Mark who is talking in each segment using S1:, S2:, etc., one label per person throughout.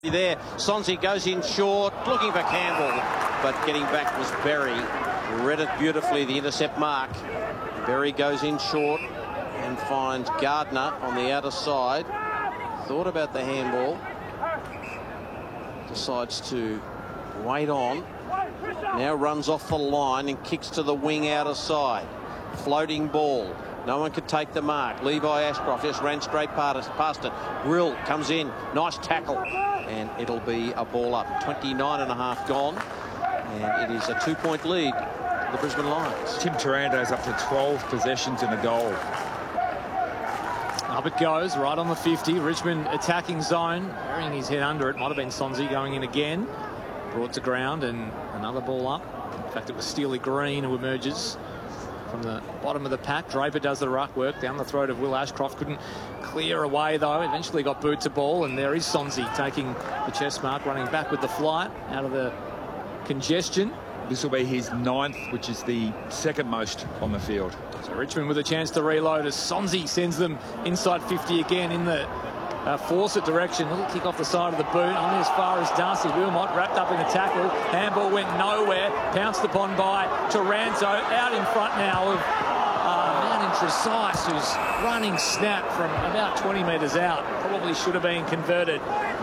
S1: There, Sonsie goes in short, looking for Campbell, but getting back was Berry. Read it beautifully, the intercept mark. Berry goes in short and finds Gardner on the outer side. Thought about the handball. Decides to wait on. Now runs off the line and kicks to the wing outer side. Floating ball. No one could take the mark. Levi Ashcroft just ran straight past it. Grill comes in. Nice tackle. And it'll be a ball up. 29.5 gone. And it is a 2-point lead for the Brisbane Lions.
S2: Tim Taranto's up to 12 possessions and a goal.
S3: Up it goes, right on the 50. Richmond attacking zone. Burying his head under it. Might have been Sonsie going in again. Brought to ground and another ball up. In fact, it was Steely Green who emerges from the bottom of the pack. Draper does the ruck work down the throat of Will Ashcroft. Couldn't clear away though. Eventually got boot to ball, and there is Sonsie taking the chest mark, running back with the flight out of the congestion.
S2: This will be his 9th, which is the second most on the field.
S3: So Richmond with a chance to reload as Sonsie sends them inside 50 again in the Fawcett direction. Little kick off the side of the boot, only as far as Darcy Wilmot, wrapped up in a tackle. Handball went nowhere, pounced upon by Taranto. Out in front now of Mountain Precise, who's running snap from about 20 metres out. Probably should have been converted,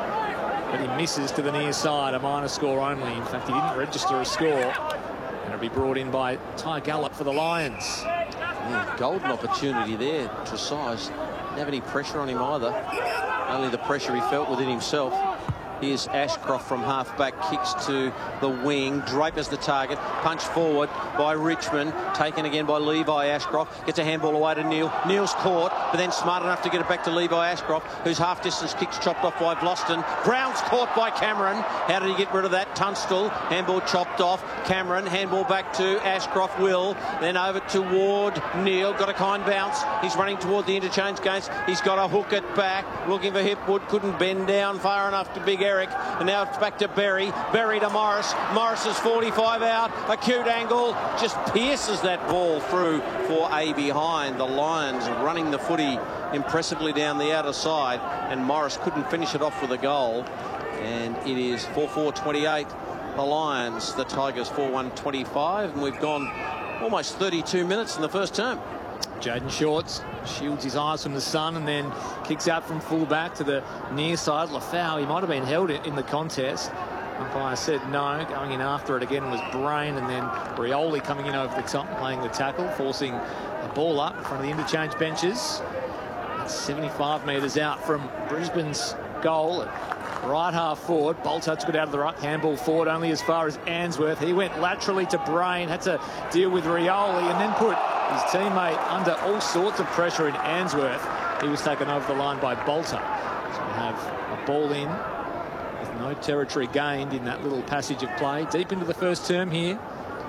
S3: but he misses to the near side. A minor score only. In fact, he didn't register a score, and it'll be brought in by Ty Gallop for the Lions.
S1: Yeah, golden opportunity there. Precise didn't have any pressure on him either. Only the pressure he felt within himself. Here's Ashcroft from half-back, kicks to the wing. Draper's the target. Punch forward by Richmond. Taken again by Levi Ashcroft. Gets a handball away to Neil. Neil's caught, but then smart enough to get it back to Levi Ashcroft, whose half-distance kick's chopped off by Vlosten. Brown's caught by Cameron. How did he get rid of that? Tunstall. Handball chopped off. Cameron. Handball back to Ashcroft. Will. Then over toward Neil. Got a kind bounce. He's running toward the interchange gates. He's got to hook it back. Looking for Hipwood. Couldn't bend down far enough to Big Eric, and now it's back to Berry. Berry to Morris. Morris's 45 out. Acute angle. Just pierces that ball through for a behind. The Lions running the footy impressively down the outer side, and Morris couldn't finish it off with a goal. And it is 4-4-28. The Lions, the Tigers 4-1-25, and we've gone almost 32 minutes in the first term.
S3: Jaden Shorts shields his eyes from the sun and then kicks out from full-back to the near side. Lafau, he might have been held in the contest. Umpire said no. Going in after it again was Brain, and then Brioli coming in over the top, playing the tackle, forcing the ball up in front of the interchange benches. That's 75 metres out from Brisbane's goal. Right half forward. Bolter took it out of the ruck. Handball forward only as far as Answorth. He went laterally to Brain. Had to deal with Rioli and then put his teammate under all sorts of pressure in Answorth. He was taken over the line by Bolter. So we have a ball in with no territory gained in that little passage of play. Deep into the first term here.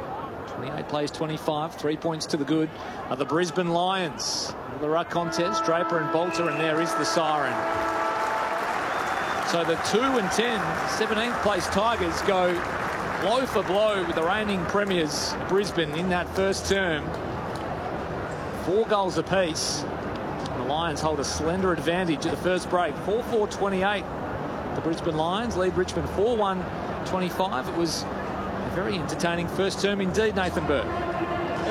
S3: 28 plays 25. 3 points to the good are the Brisbane Lions. The ruck contest. Draper and Bolter, and there is the siren. So the 2 and 10 17th place Tigers go blow for blow with the reigning premiers Brisbane in that first term. 4 goals apiece. The Lions hold a slender advantage at the first break. 4-4-28. The Brisbane Lions lead Richmond 4-1-25. It was a very entertaining first term indeed, Nathan Burke.